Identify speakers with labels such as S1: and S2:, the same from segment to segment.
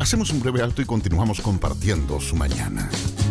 S1: Hacemos un breve alto y continuamos compartiendo su mañana.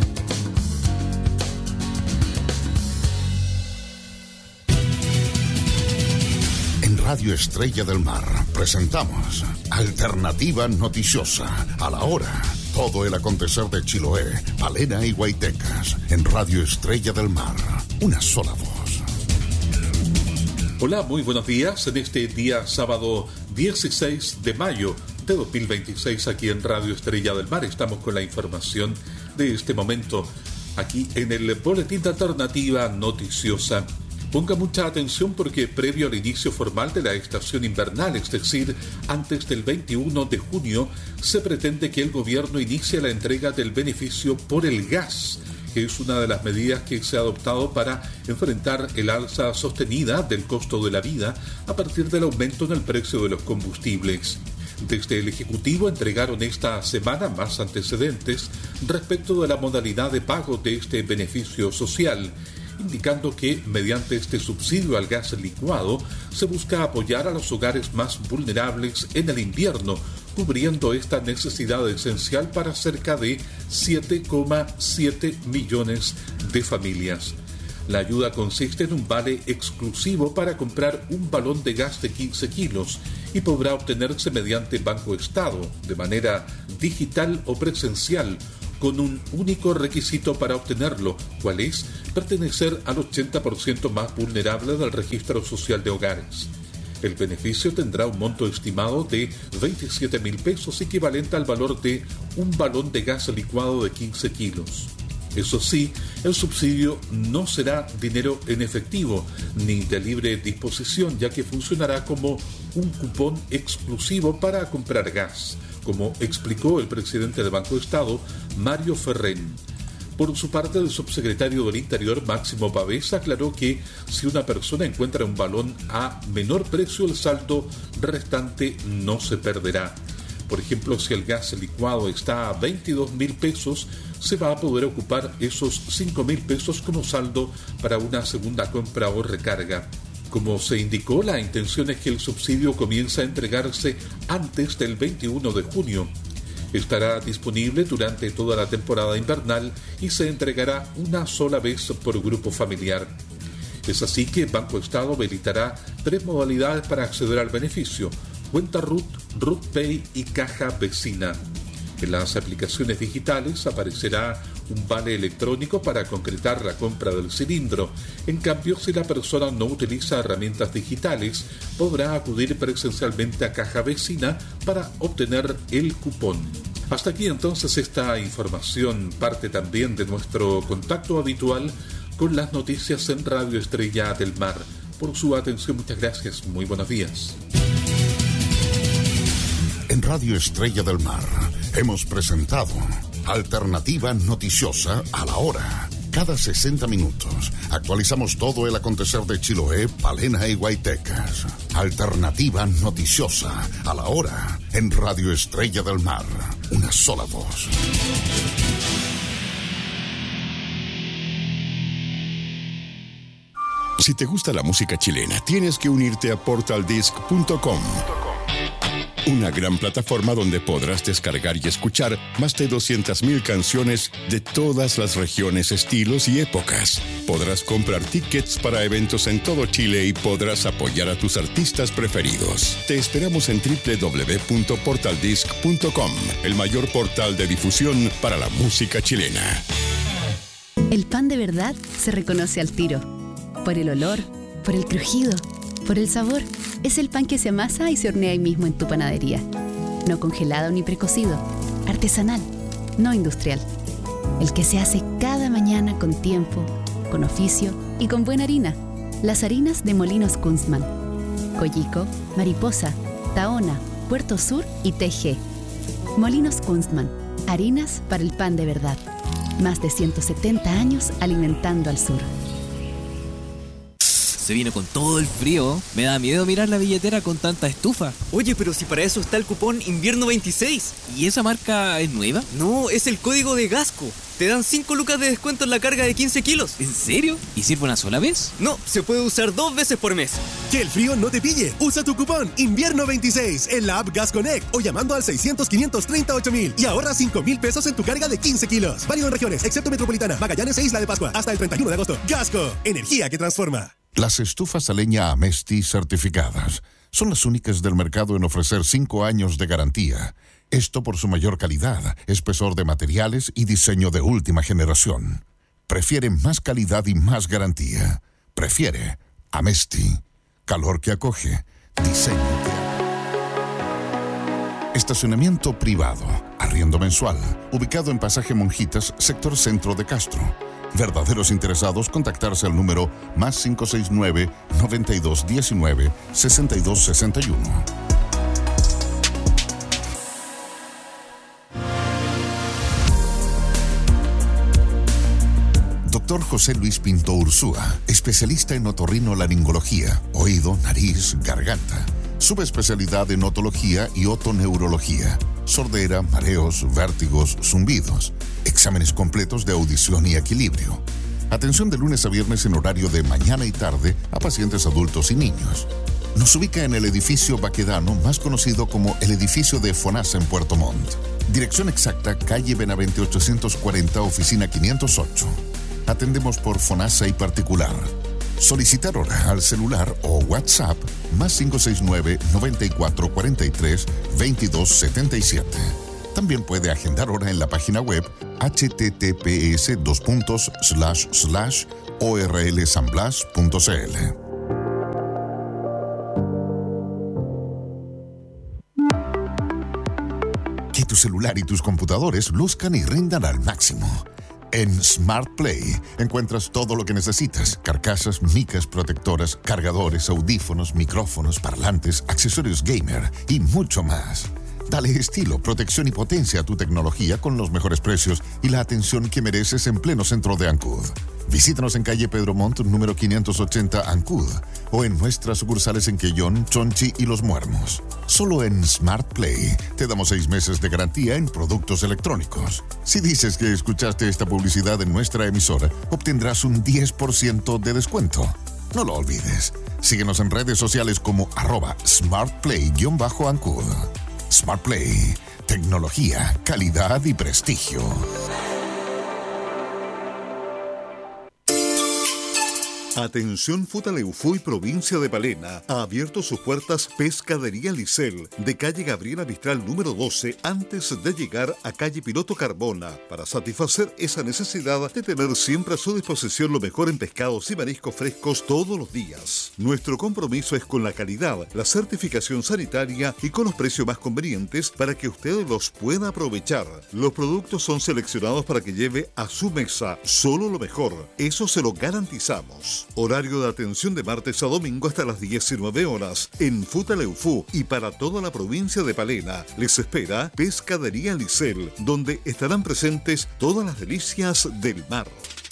S1: En Radio Estrella del Mar presentamos Alternativa Noticiosa, a la hora. Todo el acontecer de Chiloé, Palena y Guaitecas. En Radio Estrella del Mar, una sola voz.
S2: Hola, muy buenos días. En este día sábado 16 de mayo de 2026, aquí en Radio Estrella del Mar, estamos con la información de este momento, aquí en el Boletín de Alternativa Noticiosa. Ponga mucha atención porque previo al inicio formal de la estación invernal, es decir, antes del 21 de junio, se pretende que el gobierno inicie la entrega del beneficio por el gas, que es una de las medidas que se ha adoptado para enfrentar el alza sostenida del costo de la vida a partir del aumento en el precio de los combustibles. Desde el Ejecutivo entregaron esta semana más antecedentes respecto de la modalidad de pago de este beneficio social, indicando que mediante este subsidio al gas licuado se busca apoyar a los hogares más vulnerables en el invierno, cubriendo esta necesidad esencial para cerca de 7,7 millones de familias. La ayuda consiste en un vale exclusivo para comprar un balón de gas de 15 kilos y podrá obtenerse mediante Banco Estado, de manera digital o presencial, con un único requisito para obtenerlo, cual es pertenecer al 80% más vulnerable del registro social de hogares. El beneficio tendrá un monto estimado de 27.000 pesos, equivalente al valor de un balón de gas licuado de 15 kilos. Eso sí, el subsidio no será dinero en efectivo ni de libre disposición, ya que funcionará como un cupón exclusivo para comprar gas, como explicó el presidente del Banco Estado, Mario Ferrén. Por su parte, el subsecretario del Interior, Máximo Pavés, aclaró que si una persona encuentra un balón a menor precio, el saldo restante no se perderá. Por ejemplo, si el gas licuado está a 22.000 pesos, se va a poder ocupar esos 5.000 pesos como saldo para una segunda compra o recarga. Como se indicó, la intención es que el subsidio comience a entregarse antes del 21 de junio. Estará disponible durante toda la temporada invernal y se entregará una sola vez por grupo familiar. Es así que Banco Estado habilitará 3 modalidades para acceder al beneficio: Cuenta RUT, RUT Pay y Caja Vecina. En las aplicaciones digitales aparecerá un vale electrónico para concretar la compra del cilindro. En cambio, si la persona no utiliza herramientas digitales, podrá acudir presencialmente a Caja Vecina para obtener el cupón. Hasta aquí entonces esta información, parte también de nuestro contacto habitual con las noticias en Radio Estrella del Mar. Por su atención, muchas gracias. Muy buenos días.
S1: En Radio Estrella del Mar hemos presentado Alternativa Noticiosa, a la hora. Cada 60 minutos actualizamos todo el acontecer de Chiloé, Palena y Guaitecas. Alternativa Noticiosa, a la hora. En Radio Estrella del Mar, una sola voz.
S3: Si te gusta la música chilena, tienes que unirte a portaldisc.com. Una gran plataforma donde podrás descargar y escuchar más de 200.000 canciones de todas las regiones, estilos y épocas. Podrás comprar tickets para eventos en todo Chile y podrás apoyar a tus artistas preferidos. Te esperamos en www.portaldisc.com, el mayor portal de difusión para la música chilena.
S4: El pan de verdad se reconoce al tiro. Por el olor, por el crujido, por el sabor. Es el pan que se amasa y se hornea ahí mismo en tu panadería. No congelado ni precocido. Artesanal, no industrial. El que se hace cada mañana con tiempo, con oficio y con buena harina. Las harinas de Molinos Kunstmann. Coyico, Mariposa, Tahona, Puerto Sur y TG. Molinos Kunstmann. Harinas para el pan de verdad. Más de 170 años alimentando al sur.
S5: se vino con todo el frío. Me da miedo mirar la billetera con tanta estufa.
S6: Oye, pero si para eso está el cupón Invierno 26.
S5: ¿Y esa marca es nueva?
S6: No, es el código de Gasco. Te dan 5 lucas de descuento en la carga de 15 kilos.
S5: ¿En serio? ¿Y sirve una sola vez?
S6: No, se puede usar 2 veces por mes.
S7: Que el frío no te pille. Usa tu cupón Invierno 26 en la app Gas Connect o llamando al 600-538-1000 y ahorra 5,000 pesos en tu carga de 15 kilos. Válido en regiones, excepto Metropolitana, Magallanes e Isla de Pascua. Hasta el 31 de agosto. Gasco, energía que transforma.
S1: Las estufas a leña Amesti certificadas son las únicas del mercado en ofrecer 5 años de garantía. Esto por su mayor calidad, espesor de materiales y diseño de última generación. Prefiere más calidad y más garantía. Prefiere Amesti. Calor que acoge. Diseño que... Estacionamiento privado. Arriendo mensual. Ubicado en Pasaje Monjitas, sector centro de Castro. Verdaderos interesados, contactarse al número +569 9219 6261. Dr. José Luis Pinto Ursúa, especialista en otorrinolaringología, oído, nariz, garganta. Subespecialidad en otología y otoneurología, sordera, mareos, vértigos, zumbidos. Exámenes completos de audición y equilibrio. Atención de lunes a viernes en horario de mañana y tarde a pacientes adultos y niños. Nos ubica en el edificio Baquedano, más conocido como el edificio de FONASA en Puerto Montt. Dirección exacta, calle Benavente 840, oficina 508. Atendemos por FONASA y particular. Solicitar hora al celular o WhatsApp +569 9443 2277. También puede agendar hora en la página web https://orlsanblas.cl. Que tu celular y tus computadores luzcan y rindan al máximo. En Smart Play encuentras todo lo que necesitas: carcasas, micas protectoras, cargadores, audífonos, micrófonos, parlantes, accesorios gamer y mucho más. Dale estilo, protección y potencia a tu tecnología con los mejores precios y la atención que mereces en pleno centro de Ancud. Visítanos en calle Pedro Montt, número 580, Ancud, o en nuestras sucursales en Quellón, Chonchi y Los Muermos. Solo en Smart Play te damos 6 meses de garantía en productos electrónicos. Si dices que escuchaste esta publicidad en nuestra emisora, obtendrás un 10% de descuento. No lo olvides. Síguenos en redes sociales como @smartplay_Ancud. Smart Play, tecnología, calidad y prestigio.
S8: Atención Futaleufú y provincia de Palena. Ha abierto sus puertas Pescadería Licel, de calle Gabriela Mistral número 12, antes de llegar a calle Piloto Carbona, para satisfacer esa necesidad de tener siempre a su disposición lo mejor en pescados y mariscos frescos todos los días. Nuestro compromiso es con la calidad, la certificación sanitaria y con los precios más convenientes para que usted los pueda aprovechar. Los productos son seleccionados para que lleve a su mesa solo lo mejor. Eso se lo garantizamos. Horario de atención de martes a domingo hasta las 19 horas en Futaleufú y para toda la provincia de Palena. Les espera Pescadería Licel, donde estarán presentes todas las delicias del mar.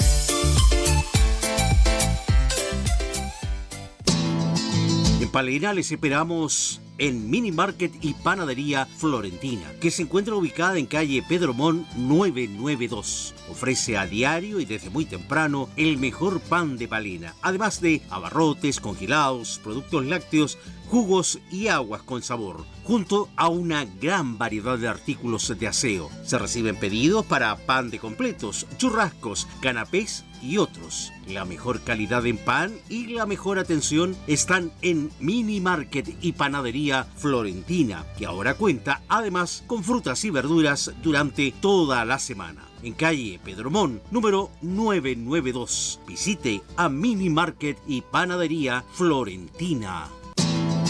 S9: En Palena les esperamos en Mini Market y Panadería Florentina, que se encuentra ubicada en calle Pedro Montt 992. Ofrece a diario y desde muy temprano el mejor pan de Palena, además de abarrotes, congelados, productos lácteos, jugos y aguas con sabor, junto a una gran variedad de artículos de aseo. Se reciben pedidos para pan de completos, churrascos, canapés y otros. La mejor calidad en pan y la mejor atención están en Mini Market y Panadería Florentina, que ahora cuenta además con frutas y verduras durante toda la semana. En calle Pedro Montt, número 992. Visite a Mini Market y Panadería Florentina.